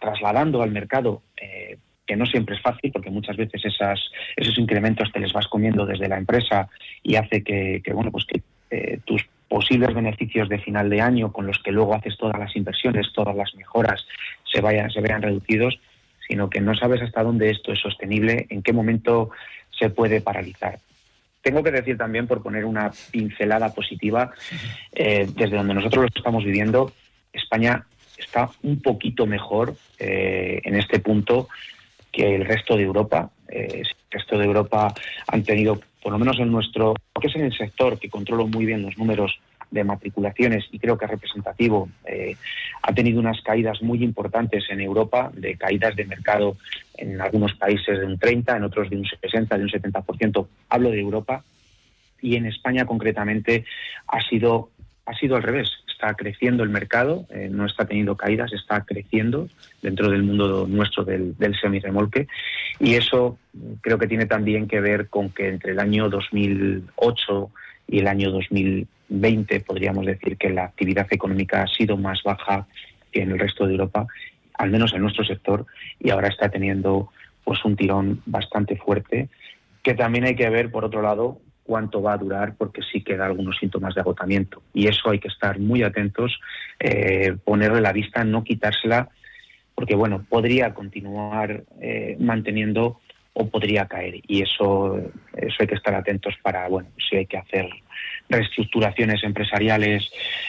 trasladando al mercado, que no siempre es fácil, porque muchas veces esos incrementos te les vas comiendo desde la empresa y hace que tus posibles beneficios de final de año, con los que luego haces todas las inversiones, todas las mejoras, se vean reducidos, sino que no sabes hasta dónde esto es sostenible, en qué momento se puede paralizar. Tengo que decir también, por poner una pincelada positiva, desde donde nosotros lo estamos viviendo, España está un poquito mejor en este punto que el resto de Europa. El resto de Europa han tenido, por lo menos en nuestro, que es en el sector que controlo muy bien los números de matriculaciones y creo que es representativo, ha tenido unas caídas muy importantes en Europa, de caídas de mercado en algunos países de un 30%, en otros de un 60%, de un 70%, hablo de Europa, y en España concretamente ha sido al revés. Está creciendo el mercado, no está teniendo caídas, está creciendo dentro del mundo nuestro del semirremolque, y eso creo que tiene también que ver con que entre el año 2008 y el año 2020 podríamos decir que la actividad económica ha sido más baja que en el resto de Europa, al menos en nuestro sector, y ahora está teniendo pues un tirón bastante fuerte, que también hay que ver, por otro lado, cuánto va a durar, porque sí que da algunos síntomas de agotamiento, y eso hay que estar muy atentos, ponerle la vista, no quitársela, porque bueno, podría continuar manteniendo o podría caer, y eso hay que estar atentos para, bueno, si hay que hacer reestructuraciones empresariales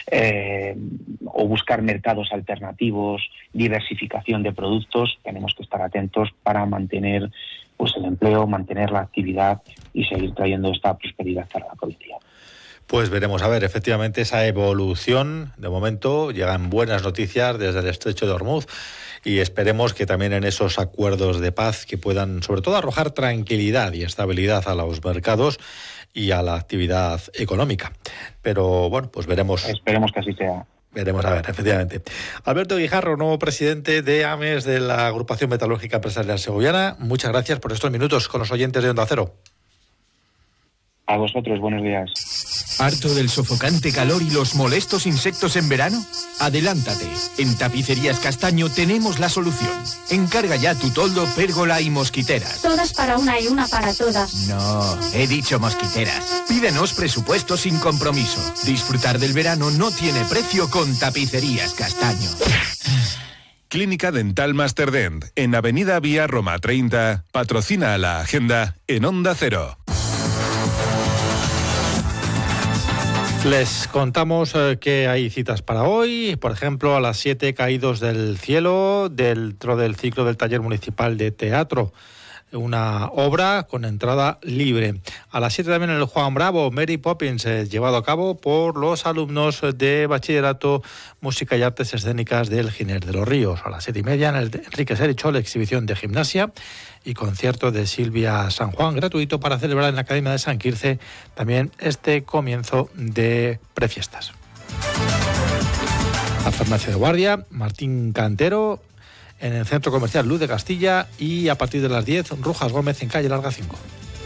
o buscar mercados alternativos, diversificación de productos, tenemos que estar atentos para mantener pues el empleo, mantener la actividad y seguir trayendo esta prosperidad para la provincia. Pues veremos, a ver, efectivamente esa evolución, de momento llegan buenas noticias desde el Estrecho de Hormuz y esperemos que también en esos acuerdos de paz que puedan sobre todo arrojar tranquilidad y estabilidad a los mercados y a la actividad económica. Pero bueno, pues veremos. Esperemos que así sea. Veremos a ver, efectivamente. Alberto Guijarro, nuevo presidente de AMES, de la Agrupación Metalúrgica Empresarial Segoviana, muchas gracias por estos minutos con los oyentes de Onda Cero. A vosotros, buenos días. ¿Harto del sofocante calor y los molestos insectos en verano? Adelántate. En Tapicerías Castaño tenemos la solución. Encarga ya tu toldo, pérgola y mosquiteras. Todas para una y una para todas. No, he dicho mosquiteras. Pídenos presupuesto sin compromiso. Disfrutar del verano no tiene precio con Tapicerías Castaño. Clínica Dental Masterdent, en Avenida Vía Roma 30, patrocina a la agenda en Onda Cero. Les contamos que hay citas para hoy, por ejemplo, a las 7, Caídos del Cielo, dentro del ciclo del Taller Municipal de Teatro, una obra con entrada libre. A las 7 también en el Juan Bravo, Mary Poppins, llevado a cabo por los alumnos de Bachillerato, Música y Artes Escénicas del Giner de los Ríos. A las 7:30 en el Enrique Serichol, exhibición de gimnasia y concierto de Silvia San Juan, gratuito para celebrar en la Academia de San Quirce también este comienzo de prefiestas. La Farmacia de Guardia, Martín Cantero, en el Centro Comercial Luz de Castilla, y a partir de las 10, Rojas Gómez en calle Larga 5.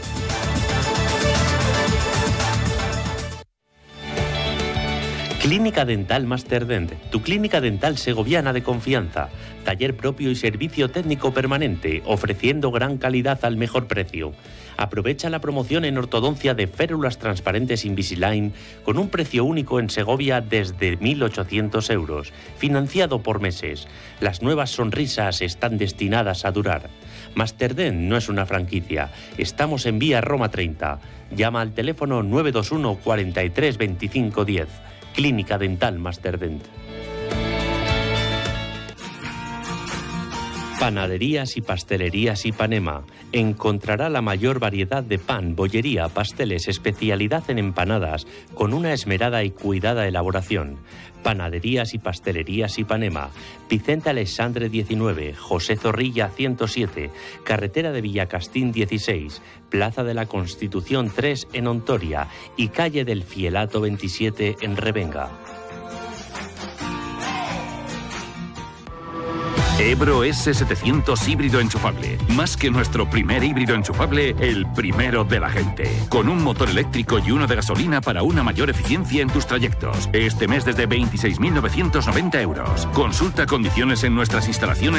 Clínica Dental Masterdent, tu clínica dental segoviana de confianza. Taller propio y servicio técnico permanente, ofreciendo gran calidad al mejor precio. Aprovecha la promoción en ortodoncia de férulas transparentes Invisalign con un precio único en Segovia desde 1.800 euros, financiado por meses. Las nuevas sonrisas están destinadas a durar. Masterdent no es una franquicia. Estamos en Vía Roma 30. Llama al teléfono 921 43 25 10. Clínica Dental Masterdent. Panaderías y Pastelerías Ipanema. Encontrará la mayor variedad de pan, bollería, pasteles, especialidad en empanadas, con una esmerada y cuidada elaboración. Panaderías y Pastelerías Ipanema. Vicente Alexandre 19, José Zorrilla 107, Carretera de Villacastín 16, Plaza de la Constitución 3 en Ontoria y Calle del Fielato 27 en Revenga. Ebro S700 híbrido enchufable. Más que nuestro primer híbrido enchufable, el primero de la gente. Con un motor eléctrico y uno de gasolina para una mayor eficiencia en tus trayectos. Este mes desde 26.990 euros. Consulta condiciones en nuestras instalaciones